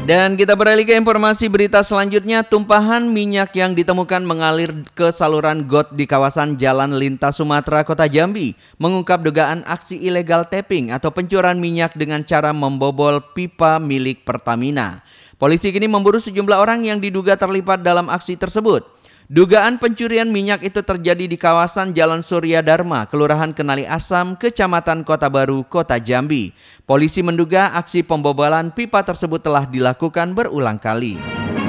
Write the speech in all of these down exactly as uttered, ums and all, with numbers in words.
Dan kita beralih ke informasi berita selanjutnya. Tumpahan minyak yang ditemukan mengalir ke saluran got di kawasan Jalan Lintas Sumatera, Kota Jambi mengungkap dugaan aksi ilegal tapping atau pencurian minyak dengan cara membobol pipa milik Pertamina. Polisi kini memburu sejumlah orang yang diduga terlibat dalam aksi tersebut. Dugaan pencurian minyak itu terjadi di kawasan Jalan Surya Dharma, Kelurahan Kenali Asam, Kecamatan Kota Baru, Kota Jambi. Polisi menduga aksi pembobolan pipa tersebut telah dilakukan berulang kali.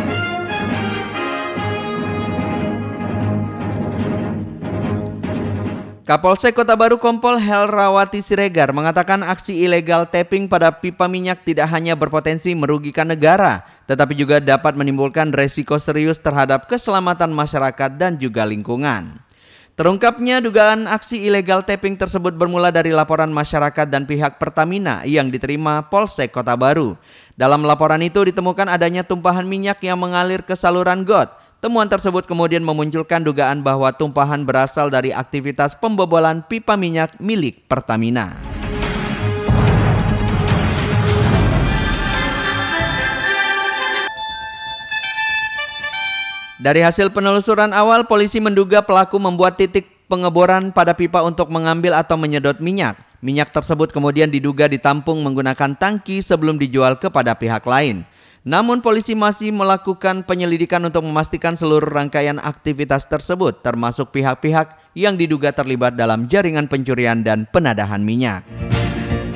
Kapolsek Kota Baru Kompol Helrawati Siregar mengatakan aksi ilegal tapping pada pipa minyak tidak hanya berpotensi merugikan negara, tetapi juga dapat menimbulkan resiko serius terhadap keselamatan masyarakat dan juga lingkungan. Terungkapnya dugaan aksi ilegal tapping tersebut bermula dari laporan masyarakat dan pihak Pertamina yang diterima Polsek Kota Baru. Dalam laporan itu ditemukan adanya tumpahan minyak yang mengalir ke saluran got. Temuan tersebut kemudian memunculkan dugaan bahwa tumpahan berasal dari aktivitas pembobolan pipa minyak milik Pertamina. Dari hasil penelusuran awal, polisi menduga pelaku membuat titik pengeboran pada pipa untuk mengambil atau menyedot minyak. Minyak tersebut kemudian diduga ditampung menggunakan tangki sebelum dijual kepada pihak lain. Namun polisi masih melakukan penyelidikan untuk memastikan seluruh rangkaian aktivitas tersebut, termasuk pihak-pihak yang diduga terlibat dalam jaringan pencurian dan penadahan minyak.